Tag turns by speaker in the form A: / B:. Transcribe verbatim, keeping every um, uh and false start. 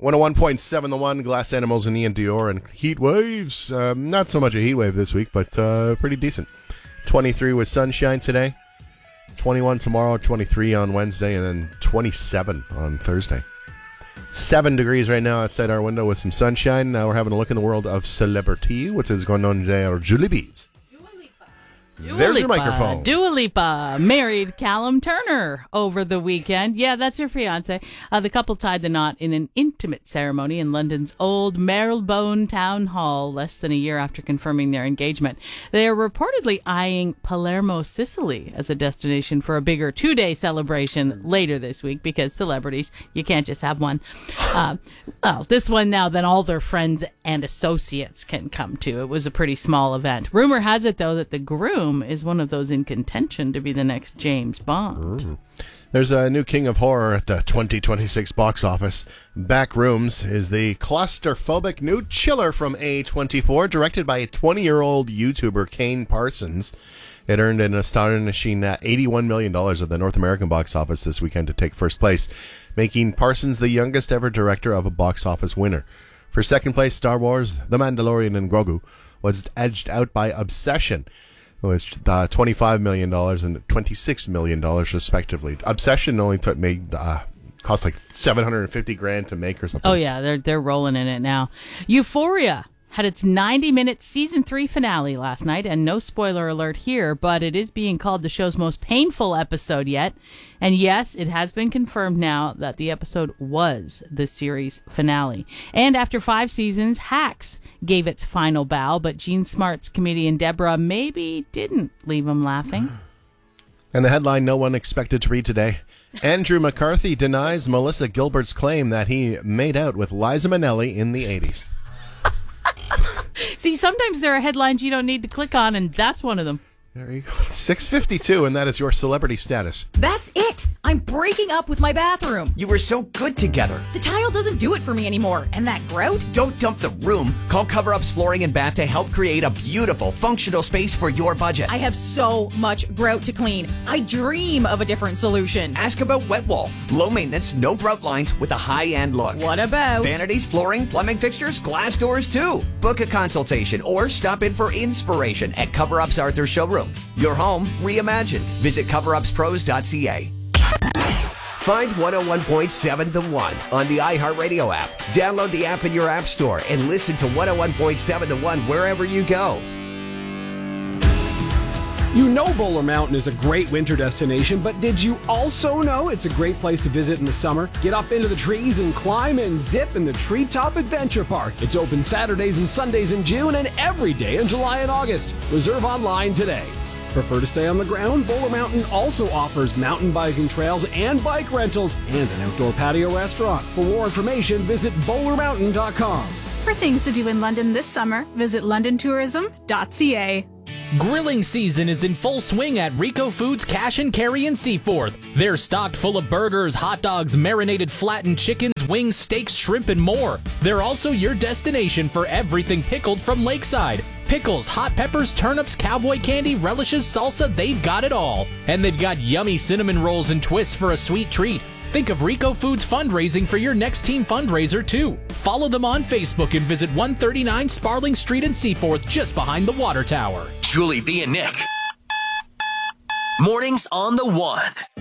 A: one oh one point seven The One, Glass Animals and Ian Dior, and Heat Waves. Um, not so much a heat wave this week, but uh, pretty decent. twenty-three with sunshine today, twenty-one tomorrow, twenty-three on Wednesday, and then twenty-seven on Thursday. Seven degrees right now outside our window with some sunshine. Now we're having a look in the world of celebrity. What is going on today are Julie Bees.
B: Dua
A: There's your
B: Lipa.
A: microphone.
B: Dua Lipa married Callum Turner over the weekend. Yeah, that's her fiance. Uh, the couple tied the knot in an intimate ceremony in London's old Marylebone Town Hall less than a year after confirming their engagement. They are reportedly eyeing Palermo, Sicily as a destination for a bigger two-day celebration later this week because celebrities, you can't just have one. Uh, well, this one now, then all their friends and associates can come to. It was a pretty small event. Rumor has it, though, that the groom is one of those in contention to be the next James Bond.
A: Ooh. There's a new king of horror at the twenty twenty-six box office. Backrooms is the claustrophobic new chiller from A twenty-four, directed by a twenty-year-old YouTuber, Kane Parsons. It earned an astonishing eighty-one million dollars at the North American box office this weekend to take first place, making Parsons the youngest ever director of a box office winner. For second place, Star Wars, The Mandalorian, and Grogu was edged out by Obsession, with uh, twenty-five million dollars and twenty-six million dollars respectively. Obsession only took made uh, cost like seven hundred fifty grand to make or something.
B: Oh yeah, they're they're rolling in it now. Euphoria had its ninety minute season three finale last night, and no spoiler alert here, but it is being called the show's most painful episode yet. And yes, it has been confirmed now that the episode was the series finale. And after five seasons, Hacks gave its final bow, but Gene Smart's comedian Deborah maybe didn't leave him laughing.
A: And the headline no one expected to read today: Andrew McCarthy denies Melissa Gilbert's claim that he made out with Liza Minnelli in the eighties.
B: See, sometimes there are headlines you don't need to click on, and that's one of them.
A: There you go. six fifty-two, and that is your celebrity status.
C: That's it. I'm breaking up with my bathroom.
D: You were so good together.
C: The tile doesn't do it for me anymore. And that grout?
D: Don't dump the room. Call Cover-Up's Flooring and Bath to help create a beautiful, functional space for your budget.
C: I have so much grout to clean. I dream of a different solution.
D: Ask about Wet Wall. Low maintenance, no grout lines with a high-end look.
C: What about
D: vanities, flooring, plumbing fixtures, glass doors too? Book a consultation or stop in for inspiration at Cover-Up's Arthur Showroom. Your home reimagined. Visit cover ups pros dot c a. Find one oh one point seven The One on the iHeartRadio app. Download the app in your app store and listen to one oh one point seven The One wherever you go.
E: You know Bowler Mountain is a great winter destination, but did you also know it's a great place to visit in the summer? Get up into the trees and climb and zip in the Treetop Adventure Park. It's open Saturdays and Sundays in June and every day in July and August. Reserve online today. Prefer to stay on the ground? Bowler Mountain also offers mountain biking trails and bike rentals and an outdoor patio restaurant. For more information, visit bowler mountain dot com.
F: For things to do in London this summer, visit london tourism dot c a.
G: Grilling season is in full swing at Rico Foods Cash and Carry in Seaforth. They're stocked full of burgers, hot dogs, marinated flattened chickens, wings, steaks, shrimp, and more. They're also your destination for everything pickled from Lakeside. Pickles, hot peppers, turnips, cowboy candy, relishes, salsa, they've got it all. And they've got yummy cinnamon rolls and twists for a sweet treat. Think of Rico Foods fundraising for your next team fundraiser, too. Follow them on Facebook and visit one thirty-nine Sparling Street in Seaforth, just behind the water tower.
H: Julie B and Nick. Mornings on The One.